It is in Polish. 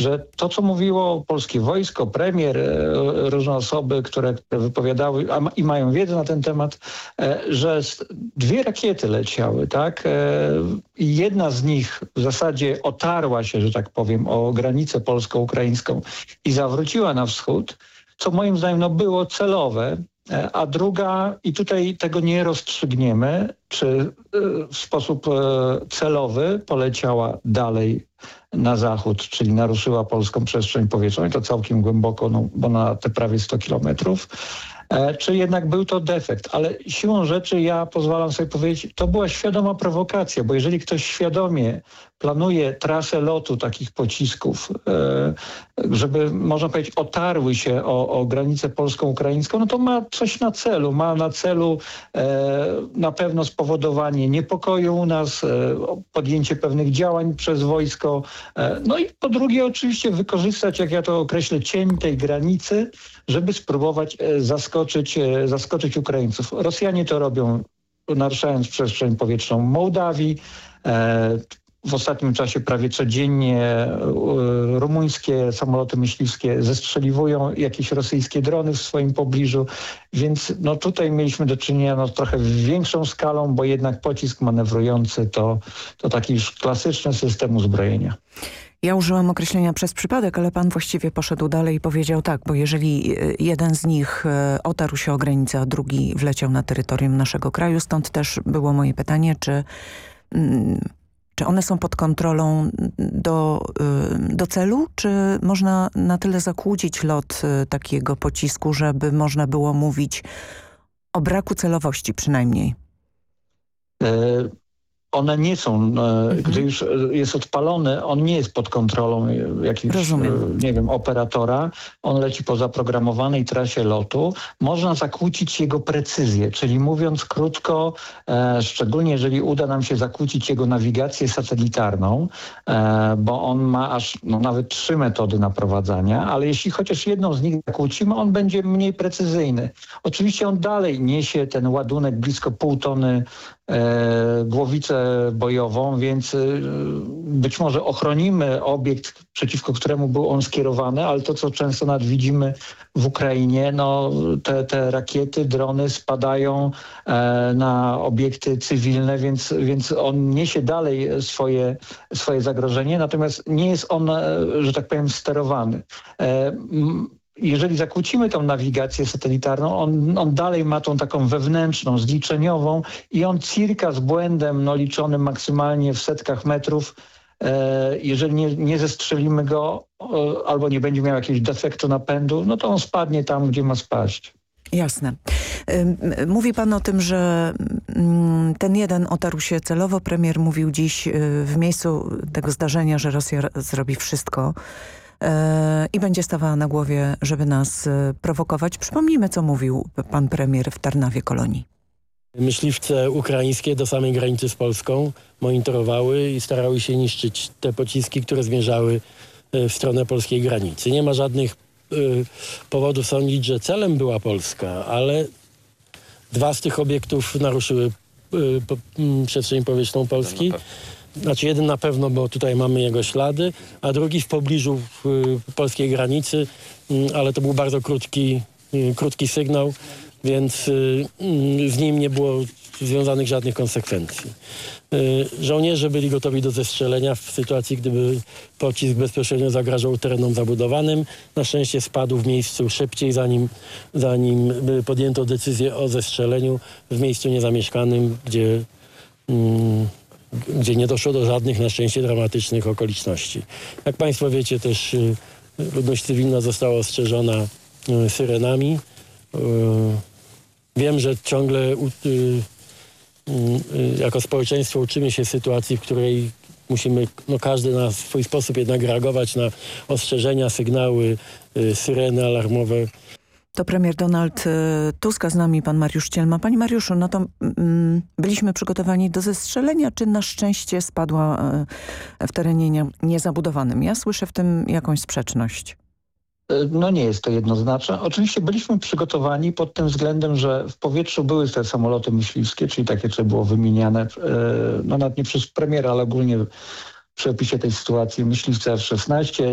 że to, co mówiło polskie wojsko, premier, różne osoby, które wypowiadały i mają wiedzę na ten temat, że 2 rakiety leciały, tak? I jedna z nich w zasadzie otarła się, że tak powiem, o granicę polsko-ukraińską i zawróciła na wschód, co moim zdaniem było celowe, a druga, i tutaj tego nie rozstrzygniemy, czy w sposób celowy poleciała dalej na zachód, czyli naruszyła polską przestrzeń powietrzną i to całkiem głęboko, bo na te prawie 100 kilometrów, czy jednak był to defekt. Ale siłą rzeczy ja pozwalam sobie powiedzieć, to była świadoma prowokacja, bo jeżeli ktoś świadomie planuje trasę lotu takich pocisków, żeby, można powiedzieć, otarły się o granicę polsko-ukraińską, no to ma coś na celu. Ma na celu na pewno spowodowanie niepokoju u nas, podjęcie pewnych działań przez wojsko, no i po drugie oczywiście wykorzystać, jak ja to określę, cień tej granicy, żeby spróbować zaskoczyć Ukraińców. Rosjanie to robią, naruszając przestrzeń powietrzną Mołdawii. W ostatnim czasie prawie codziennie rumuńskie samoloty myśliwskie zestrzeliwują jakieś rosyjskie drony w swoim pobliżu, więc no tutaj mieliśmy do czynienia z trochę większą skalą, bo jednak pocisk manewrujący to taki już klasyczny system uzbrojenia. Ja użyłam określenia przez przypadek, ale pan właściwie poszedł dalej i powiedział tak, bo jeżeli jeden z nich otarł się o granicę, a drugi wleciał na terytorium naszego kraju, stąd też było moje pytanie, czy one są pod kontrolą do celu, czy można na tyle zakłócić lot takiego pocisku, żeby można było mówić o braku celowości przynajmniej? One nie są, gdy już jest odpalony, on nie jest pod kontrolą jakiegoś, nie wiem, operatora. On leci po zaprogramowanej trasie lotu. Można zakłócić jego precyzję, czyli mówiąc krótko, szczególnie jeżeli uda nam się zakłócić jego nawigację satelitarną, bo on ma aż nawet 3 metody naprowadzania, ale jeśli chociaż jedną z nich zakłócimy, on będzie mniej precyzyjny. Oczywiście on dalej niesie ten ładunek blisko 0,5 tony głowicę bojową, więc być może ochronimy obiekt, przeciwko któremu był on skierowany, ale to, co często nawet widzimy w Ukrainie, no te rakiety, drony spadają na obiekty cywilne, więc on niesie dalej swoje zagrożenie, natomiast nie jest on, że tak powiem, sterowany. Jeżeli zakłócimy tą nawigację satelitarną, on dalej ma tą taką wewnętrzną, zliczeniową i on cirka z błędem liczonym maksymalnie w setkach metrów, jeżeli nie zestrzelimy go albo nie będzie miał jakiegoś defektu napędu, no to on spadnie tam, gdzie ma spaść. Jasne. Mówi pan o tym, że ten jeden otarł się celowo. Premier mówił dziś w miejscu tego zdarzenia, że Rosja zrobi wszystko i będzie stawała na głowie, żeby nas prowokować. Przypomnijmy, co mówił pan premier w Tarnawie Kolonii. Myśliwce ukraińskie do samej granicy z Polską monitorowały i starały się niszczyć te pociski, które zmierzały w stronę polskiej granicy. Nie ma żadnych powodów sądzić, że celem była Polska, ale 2 z tych obiektów naruszyły przestrzeń powietrzną Polski. Znaczy jeden na pewno, bo tutaj mamy jego ślady, a drugi w pobliżu polskiej granicy, ale to był bardzo krótki sygnał, więc z nim nie było związanych żadnych konsekwencji. Żołnierze byli gotowi do zestrzelenia w sytuacji, gdyby pocisk bezpośrednio zagrażał terenom zabudowanym. Na szczęście spadł w miejscu szybciej, zanim podjęto decyzję o zestrzeleniu w miejscu niezamieszkanym, gdzie nie doszło do żadnych, na szczęście, dramatycznych okoliczności. Jak państwo wiecie, też ludność cywilna została ostrzeżona syrenami. Wiem, że ciągle jako społeczeństwo uczymy się sytuacji, w której musimy każdy na swój sposób jednak reagować na ostrzeżenia, sygnały, syreny alarmowe. To premier Donald Tusk, a z nami pan Mariusz Cielma. Panie Mariuszu, no to byliśmy przygotowani do zestrzelenia, czy na szczęście spadła w terenie niezabudowanym? Ja słyszę w tym jakąś sprzeczność. No nie jest to jednoznaczne. Oczywiście byliśmy przygotowani pod tym względem, że w powietrzu były te samoloty myśliwskie, czyli takie, co było wymieniane, no nawet nie przez premiera, ale ogólnie przy opisie tej sytuacji, myśliwce F-16,